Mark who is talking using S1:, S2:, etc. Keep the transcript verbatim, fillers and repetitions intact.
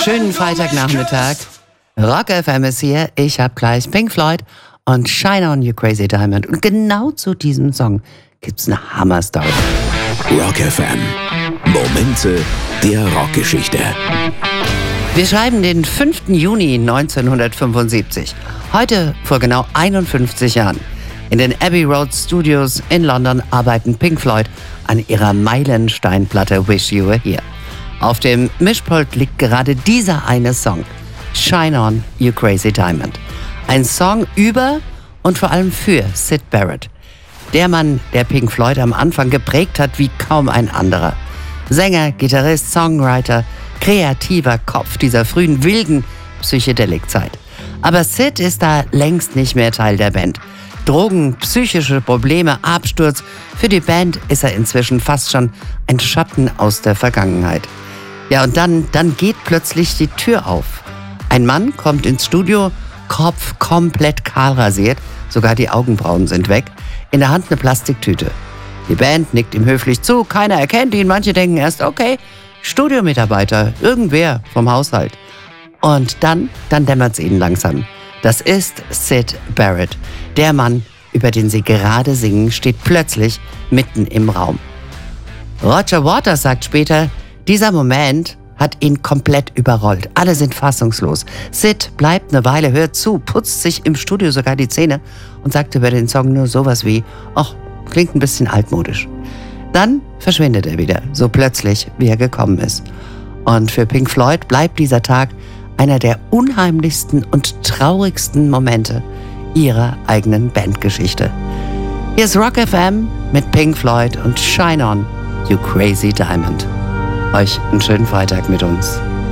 S1: schönen Freitagnachmittag. Rock F M ist hier. Ich hab gleich Pink Floyd und Shine On You Crazy Diamond. Und genau zu diesem Song gibt's eine Hammer-Story.
S2: Rock F M. Momente der Rockgeschichte.
S1: Wir schreiben den fünften Juni neunzehnhundertfünfundsiebzig. Heute vor genau einundfünfzig Jahren. In den Abbey Road Studios in London arbeiten Pink Floyd an ihrer Meilensteinplatte Wish You Were Here. Auf dem Mischpult liegt gerade dieser eine Song, Shine On You Crazy Diamond. Ein Song über und vor allem für Syd Barrett. Der Mann, der Pink Floyd am Anfang geprägt hat wie kaum ein anderer. Sänger, Gitarrist, Songwriter, kreativer Kopf dieser frühen wilden Psychedelik-Zeit. Aber Syd ist da längst nicht mehr Teil der Band. Drogen, psychische Probleme, Absturz. Für die Band ist er inzwischen fast schon ein Schatten aus der Vergangenheit. Ja, und dann, dann geht plötzlich die Tür auf. Ein Mann kommt ins Studio, Kopf komplett kahl rasiert, sogar die Augenbrauen sind weg, in der Hand eine Plastiktüte. Die Band nickt ihm höflich zu, keiner erkennt ihn, manche denken erst, okay, Studiomitarbeiter, irgendwer vom Haushalt. Und dann, dann dämmert es ihnen langsam. Das ist Syd Barrett. Der Mann, über den sie gerade singen, steht plötzlich mitten im Raum. Roger Waters sagt später, dieser Moment hat ihn komplett überrollt. Alle sind fassungslos. Syd bleibt eine Weile, hört zu, putzt sich im Studio sogar die Zähne und sagt über den Song nur sowas wie, ach, klingt ein bisschen altmodisch. Dann verschwindet er wieder, so plötzlich, wie er gekommen ist. Und für Pink Floyd bleibt dieser Tag einer der unheimlichsten und traurigsten Momente ihrer eigenen Bandgeschichte. Hier ist Rock F M mit Pink Floyd und Shine On You Crazy Diamond. Euch einen schönen Freitag mit uns.